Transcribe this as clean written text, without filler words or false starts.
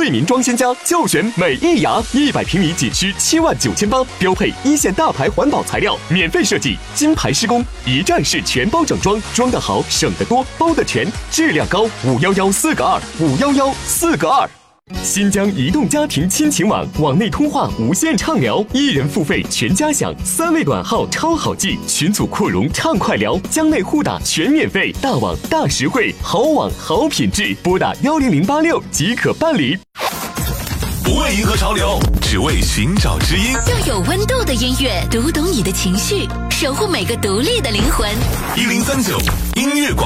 惠民装鲜家就选美益牙，100平米仅需79800，标配一线大牌环保材料，免费设计，金牌施工，一站式全包整装，装得好，省得多，包得全，质量高。511-4个2，511-4个2。新疆移动家庭亲情网，网内通话无限畅聊，1人付费全家享，3位短号超好记，群组扩容畅快聊，疆内互打全免费，大网大实惠，好网好品质，拨打10086即可办理。 不为迎合潮流，只为寻找知音。 用有温度的音乐读懂你的情绪，守护每个独立的灵魂。 1039音乐广。